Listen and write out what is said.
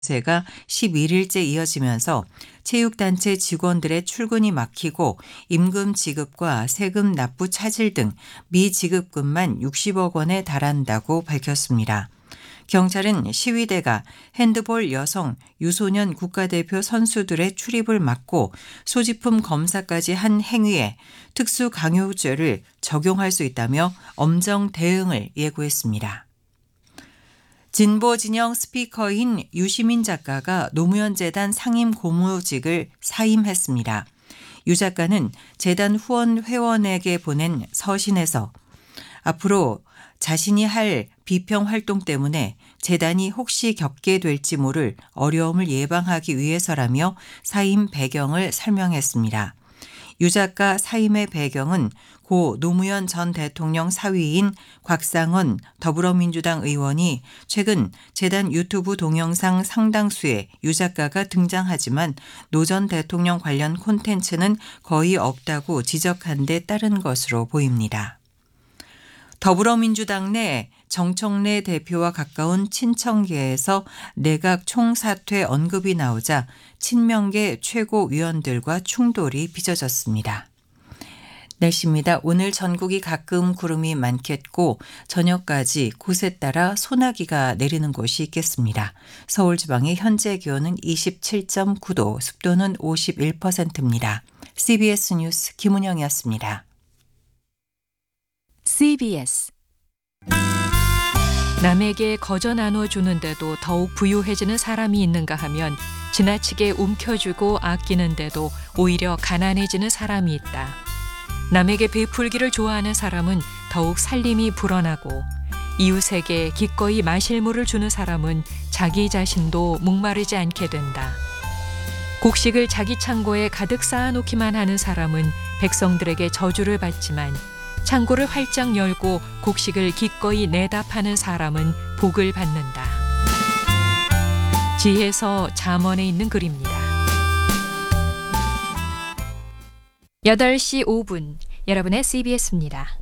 세가 11일째 이어지면서 체육단체 직원들의 출근이 막히고 임금 지급과 세금 납부 차질 등 미지급금만 60억 원에 달한다고 밝혔습니다. 경찰은 시위대가 핸드볼 여성, 유소년 국가대표 선수들의 출입을 막고 소지품 검사까지 한 행위에 특수강요죄를 적용할 수 있다며 엄정 대응을 예고했습니다. 진보 진영 스피커인 유시민 작가가 노무현 재단 상임 고무직을 사임했습니다. 유 작가는 재단 후원 회원에게 보낸 서신에서 앞으로 자신이 할 비평 활동 때문에 재단이 혹시 겪게 될지 모를 어려움을 예방하기 위해서라며 사임 배경을 설명했습니다. 유 작가 사임의 배경은 고 노무현 전 대통령 사위인 곽상원 더불어민주당 의원이 최근 재단 유튜브 동영상 상당수에 유 작가가 등장하지만 노 전 대통령 관련 콘텐츠는 거의 없다고 지적한 데 따른 것으로 보입니다. 더불어민주당 내 정청래 대표와 가까운 친청계에서 내각 총사퇴 언급이 나오자 친명계 최고위원들과 충돌이 빚어졌습니다. 날씨입니다. 오늘 전국이 가끔 구름이 많겠고 저녁까지 곳에 따라 소나기가 내리는 곳이 있겠습니다. 서울 지방의 현재 기온은 27.9도, 습도는 51%입니다. CBS 뉴스 김은영이었습니다. CBS 남에게 거저 나눠주는데도 더욱 부유해지는 사람이 있는가 하면 지나치게 움켜쥐고 아끼는데도 오히려 가난해지는 사람이 있다. 남에게 베풀기를 좋아하는 사람은 더욱 살림이 불어나고 이웃에게 기꺼이 마실 물을 주는 사람은 자기 자신도 목마르지 않게 된다. 곡식을 자기 창고에 가득 쌓아놓기만 하는 사람은 백성들에게 저주를 받지만 창고를 활짝 열고 곡식을 기꺼이 내다 파는 사람은 복을 받는다. 지혜서 잠언에 있는 글입니다. 8시 5분 여러분의 CBS입니다.